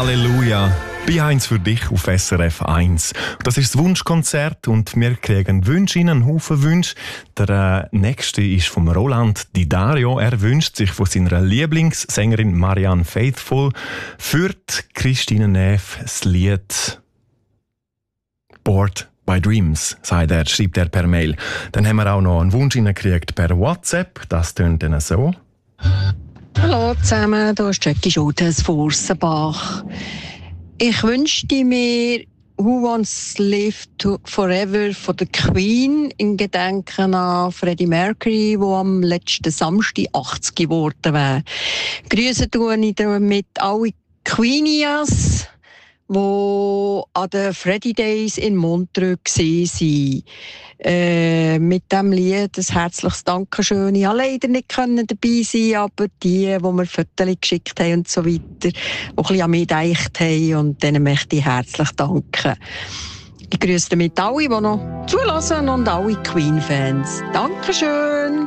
Halleluja. Bei 1 für dich auf SRF 1. Das ist das Wunschkonzert und wir kriegen Wünsche in einen Haufen Wünsche. Der nächste ist vom Roland Di Dario. Er wünscht sich von seiner Lieblingssängerin Marianne Faithfull für die Christine Neff das Lied Bored by Dreams, schreibt er per Mail. Dann haben wir auch noch einen Wunsch gekriegt per WhatsApp. Das tönt dann so. Hallo zusammen, hier ist Jackie Schultes von Ursenbach. Ich wünschte mir «Who Wants to Live Forever» von der Queen in Gedenken an Freddie Mercury, der am letzten Samstag 80 geworden wäre. Grüße tue ich damit alle Queenias, die an den Freddie Days in Montreux waren. Mit diesem Lied ein herzliches Dankeschön. Ich konnte leider nicht dabei sein, aber die mir Fotos geschickt haben und so weiter, die ein bisschen an mich gedacht haben, und denen möchte ich herzlich danken. Ich grüße damit alle, die noch zulassen, und alle Queen-Fans. Dankeschön!